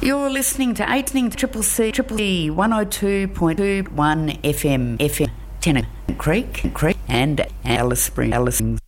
You're listening to Triple C 102.21 FM, Tennant Creek, and Alice Springs.